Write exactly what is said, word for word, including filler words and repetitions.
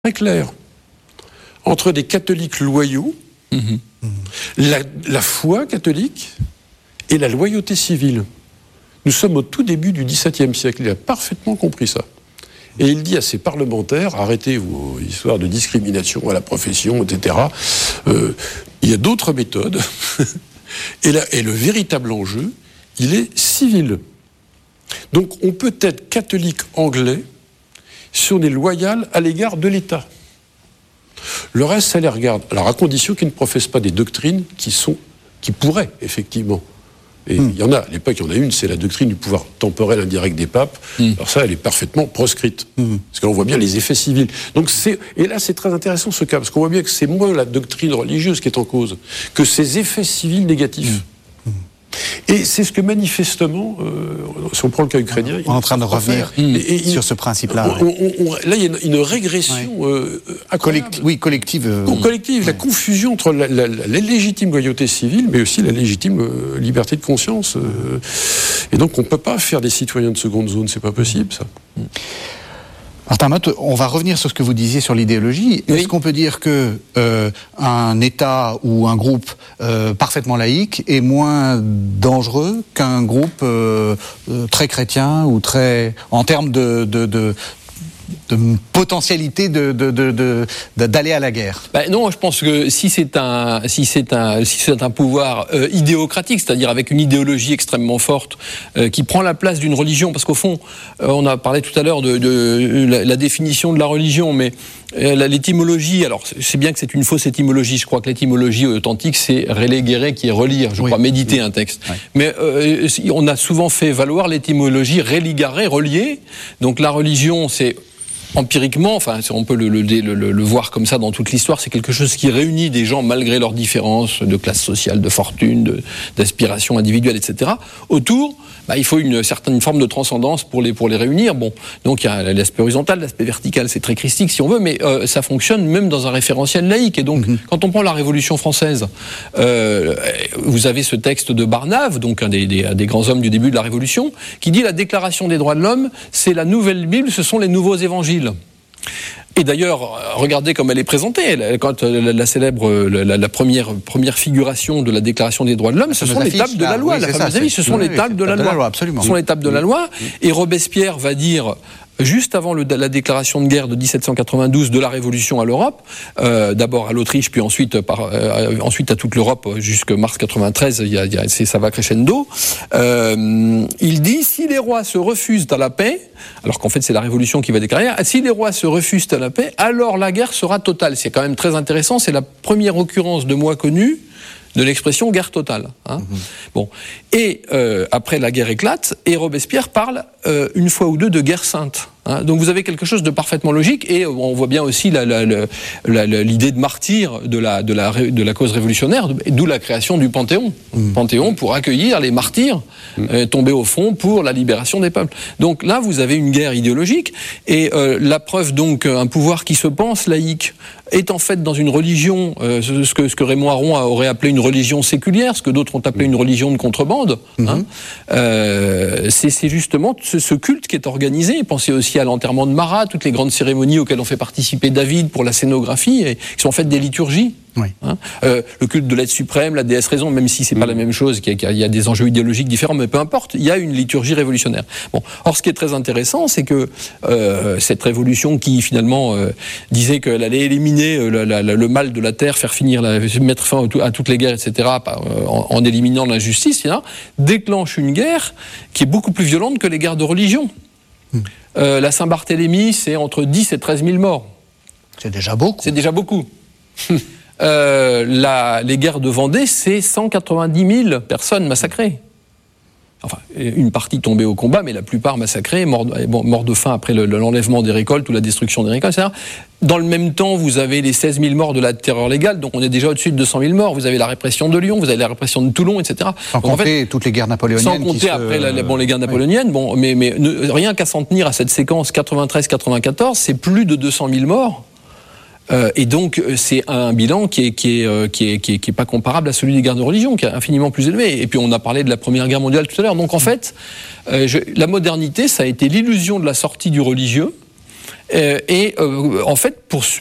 très clair entre des catholiques loyaux, mmh. la, la foi catholique et la loyauté civile. Nous sommes au tout début du dix-septième siècle. Il a parfaitement compris ça. Et il dit à ses parlementaires, arrêtez vos histoires de discrimination à la profession, et cetera. Euh, il y a d'autres méthodes. et, là, et le véritable enjeu, il est civil. Donc on peut être catholique anglais si on est loyal à l'égard de l'État. Le reste, ça les regarde. Alors à condition qu'ils ne professent pas des doctrines qui sont, qui pourraient, effectivement. Et il mmh. y en a, à l'époque, il y en a une, c'est la doctrine du pouvoir temporel indirect des papes. Mmh. Alors ça, elle est parfaitement proscrite. Mmh. Parce qu'on voit bien les effets civils. Donc c'est, et là, c'est très intéressant ce cas, parce qu'on voit bien que c'est moins la doctrine religieuse qui est en cause, que ces effets civils négatifs. Mmh. Et c'est ce que manifestement, euh, si on prend le cas ukrainien... On est en train de revenir et, et, et, sur ce principe-là. On, on, on, là, il y a une, une régression ouais. euh, Collect, oui, collective. Euh, collective, ouais. La confusion entre la, la, la, la légitime loyauté civile, mais aussi la légitime euh, liberté de conscience. Euh, et donc, on ne peut pas faire des citoyens de seconde zone, c'est pas possible, ça. Martin Motte, on va revenir sur ce que vous disiez sur l'idéologie. Oui. Est-ce qu'on peut dire que euh, un État ou un groupe euh, parfaitement laïque est moins dangereux qu'un groupe euh, euh, très chrétien ou très en termes de, de, de de potentialité de, de, de, de, d'aller à la guerre? Ben non, je pense que si c'est un, si c'est un, si c'est un pouvoir euh, idéocratique, c'est-à-dire avec une idéologie extrêmement forte euh, qui prend la place d'une religion, parce qu'au fond, euh, on a parlé tout à l'heure de, de la, la définition de la religion, mais euh, l'étymologie, alors c'est bien que c'est une fausse étymologie, je crois que l'étymologie authentique, c'est religere, qui est relire, je oui. crois, méditer oui. un texte. Oui. Mais euh, on a souvent fait valoir l'étymologie religare, relier, donc la religion, c'est empiriquement, enfin, on peut le, le, le, le voir comme ça dans toute l'histoire, c'est quelque chose qui réunit des gens malgré leurs différences de classe sociale, de fortune, de, d'aspiration individuelle, et cetera. Autour, bah, il faut une certaine forme de transcendance pour les, pour les réunir. Bon, donc il y a l'aspect horizontal, l'aspect vertical, c'est très christique si on veut, mais euh, ça fonctionne même dans un référentiel laïque. Et donc, mm-hmm. quand on prend la Révolution française, euh, vous avez ce texte de Barnave, donc un des, des, des grands hommes du début de la Révolution, qui dit la Déclaration des droits de l'homme, c'est la nouvelle Bible, ce sont les nouveaux évangiles. Et d'ailleurs, regardez comme elle est présentée. Quand la, la célèbre, la, la première, première figuration de la Déclaration des droits de l'homme, ce sont les tables de la loi. La fameuse affiche, ce sont les tables de la loi. Absolument. Ce sont les tables de la loi. Et Robespierre va dire, juste avant le, la déclaration de guerre de dix-sept cent quatre-vingt-douze de la Révolution à l'Europe, euh, d'abord à l'Autriche, puis ensuite, par, euh, ensuite à toute l'Europe jusqu'à mars quatre-vingt-treize, il y a, il y a, c'est, ça va crescendo. Euh, il dit, si les rois se refusent à la paix, alors qu'en fait c'est la Révolution qui va déclarer, si les rois se refusent à la paix, alors la guerre sera totale. C'est quand même très intéressant, c'est la première occurrence de moi connue de l'expression guerre totale. Hein. Mmh. Bon. Et euh, après la guerre éclate, et Robespierre parle euh, une fois ou deux de guerre sainte. Hein. Donc vous avez quelque chose de parfaitement logique, et on voit bien aussi la, la, la, la, la, l'idée de martyr de la, de, la, de la cause révolutionnaire, d'où la création du Panthéon. Mmh. Panthéon pour accueillir les martyrs mmh. euh, tombés au front pour la libération des peuples. Donc là, vous avez une guerre idéologique, et euh, la preuve donc, un pouvoir qui se pense laïque, est en fait dans une religion, euh, ce, que, ce que Raymond Aron aurait appelé une religion séculière, ce que d'autres ont appelé une religion de contrebande. Mmh. Hein. Euh, c'est, c'est justement ce, ce culte qui est organisé. Pensez aussi à l'enterrement de Marat, toutes les grandes cérémonies auxquelles on fait participer David pour la scénographie, et qui sont en fait des liturgies. Oui. Hein euh, le culte de l'être suprême, la déesse raison, même si c'est mmh. pas la même chose, qu'il y, a, qu'il y a des enjeux idéologiques différents, mais peu importe, il y a une liturgie révolutionnaire. Bon, or ce qui est très intéressant, c'est que euh, cette révolution qui finalement euh, disait qu'elle allait éliminer euh, la, la, le mal de la terre, faire finir, la, mettre fin à toutes les guerres, et cetera, en, en éliminant l'injustice, hein, déclenche une guerre qui est beaucoup plus violente que les guerres de religion. Mmh. Euh, la Saint-Barthélemy, c'est entre dix et treize mille morts. C'est déjà beaucoup. C'est déjà beaucoup. Euh, la, les guerres de Vendée, c'est cent quatre-vingt-dix mille personnes massacrées. Enfin, une partie tombée au combat, mais la plupart massacrées, morts, bon, morts de faim après le, l'enlèvement des récoltes ou la destruction des récoltes, et cetera. Dans le même temps, vous avez les seize mille morts de la terreur légale, donc on est déjà au-dessus de deux cent mille morts. Vous avez la répression de Lyon, vous avez la répression de Toulon, et cetera. Sans donc, compter en fait, toutes les guerres napoléoniennes. Sans compter après se... la, bon, les guerres napoléoniennes, oui. bon, mais, mais ne, rien qu'à s'en tenir à cette séquence quatre-vingt-treize quatre-vingt-quatorze, c'est plus de deux cent mille morts. Euh, et donc c'est un bilan qui est qui est euh, qui est qui est, qui est pas comparable à celui des guerres de religion, qui est infiniment plus élevé. Et puis on a parlé de la Première Guerre mondiale tout à l'heure. Donc en fait, euh, je, la modernité, ça a été l'illusion de la sortie du religieux, Euh, et euh, en fait, pour,